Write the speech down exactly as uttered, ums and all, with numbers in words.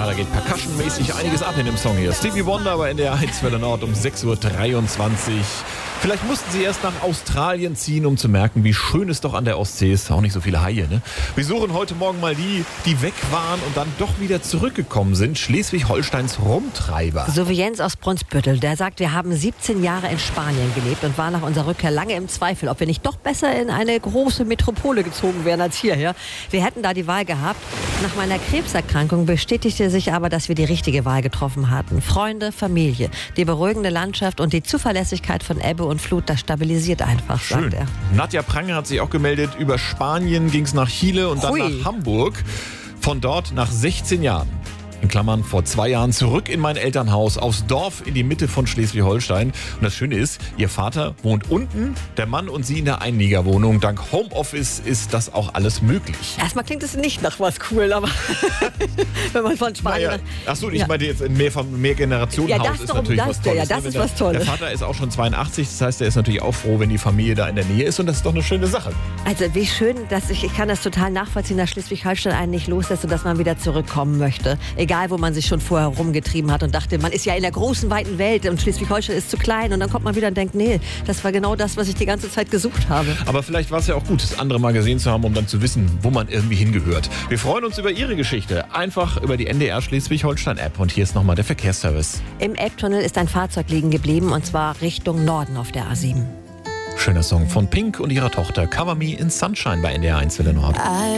Ja, da geht percussionmäßig einiges ab in dem Song hier. Stevie Wonder bei N D R eins Welle Nord um sechs Uhr dreiundzwanzig. Vielleicht mussten sie erst nach Australien ziehen, um zu merken, wie schön es doch an der Ostsee ist. Auch nicht so viele Haie, ne? Wir suchen heute Morgen mal die, die weg waren und dann doch wieder zurückgekommen sind. Schleswig-Holsteins Rumtreiber. So wie Jens aus Brunsbüttel. Der sagt, wir haben siebzehn Jahre in Spanien gelebt und war nach unserer Rückkehr lange im Zweifel, ob wir nicht doch besser in eine große Metropole gezogen wären als hierher. Wir hätten da die Wahl gehabt. Nach meiner Krebserkrankung bestätigte sich aber, dass wir die richtige Wahl getroffen hatten. Freunde, Familie, die beruhigende Landschaft und die Zuverlässigkeit von Ebbe und Flut, das stabilisiert einfach, Schön. sagt er. Nadja Pranger hat sich auch gemeldet. Über Spanien ging es nach Chile und dann Hui. nach Hamburg. Von dort nach sechzehn Jahren. In Klammern vor zwei Jahren zurück in mein Elternhaus, aufs Dorf in die Mitte von Schleswig-Holstein. Und das Schöne ist, ihr Vater wohnt unten, der Mann und sie in der Einliegerwohnung. Dank Homeoffice ist das auch alles möglich. Erstmal klingt es nicht nach was cool, aber wenn man von Spanien... Naja, achso, ich Ja. meine jetzt ein mehr, mehr Generationenhaus Ja, das ist darum natürlich das was der, Tolles. ja, das ne? ist Wenn was Tolles. Der Vater ist auch schon zweiundachtzig, das heißt, er ist natürlich auch froh, wenn die Familie da in der Nähe ist und das ist doch eine schöne Sache. Also wie schön, dass ich, ich kann das total nachvollziehen, dass Schleswig-Holstein einen nicht loslässt und dass man wieder zurückkommen möchte. Egal, wo man sich schon vorher rumgetrieben hat und dachte, man ist ja in der großen, weiten Welt und Schleswig-Holstein ist zu klein. Und dann kommt man wieder und denkt, nee, das war genau das, was ich die ganze Zeit gesucht habe. Aber vielleicht war es ja auch gut, das andere mal gesehen zu haben, um dann zu wissen, wo man irgendwie hingehört. Wir freuen uns über Ihre Geschichte. Einfach über die N D R Schleswig-Holstein-App. Und hier ist nochmal der Verkehrsservice. Im Elbtunnel ist ein Fahrzeug liegen geblieben und zwar Richtung Norden auf der A sieben. Schöner Song von Pink und ihrer Tochter Cover Me in Sunshine bei N D R eins Welle Nord.